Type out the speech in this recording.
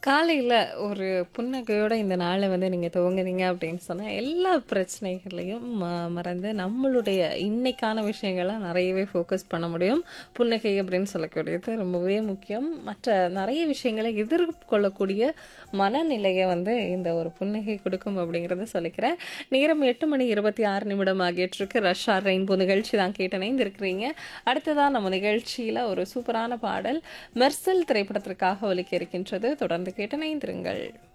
காலையில ஒரு புன்னகையோட இந்த நாள வந்து நீங்க துவங்குனீங்க அப்படின்னு சொன்னா, எல்லா பிரச்சனைகளையும் மறந்து நம்மளுடைய இன்னைக்கான விஷயங்கள நெறையவே ஃபோக்கஸ் பண்ண முடியும். புன்னகை அப்படின்னு சொல்லக்கூடியது ரொம்பவே முக்கியம். மற்ற நெறைய விஷயங்கள எதிர்கொள்ளக்கூடிய மனநிலைய வந்து இந்த ஒரு புன்னகை குடுக்கும் அப்படிங்கிறத சொல்லிக்கிறேன். நேரம் 8 மணி 26 நிமிடம் ஆகிட்டிருக்கு. ரஷ் ஆர் ரெயின்போ நிகழ்ச்சி தான் கேட்டு இணைந்திருக்கிறீங்க. அடுத்ததா நம்ம நிகழ்ச்சியில ஒரு சூப்பரான பாடல் மெர்சல் திரைப்படத்திற்காக ஒலிக்க இருக்கின்றது. தொடர்ந்து கேட்டு இணைந்திருங்கள்.